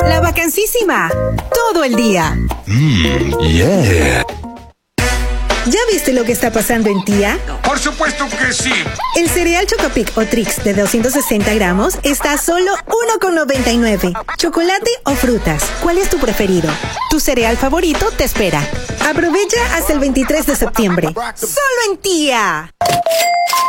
La vacancísima. Todo el día. Yeah. ¿Ya viste lo que está pasando en Tía? Por supuesto que sí. El cereal Chocopic o Trix de 260 gramos está a solo $1,99. ¿Chocolate o frutas? ¿Cuál es tu preferido? Tu cereal favorito te espera. Aprovecha hasta el 23 de septiembre. ¡Solo en Tía!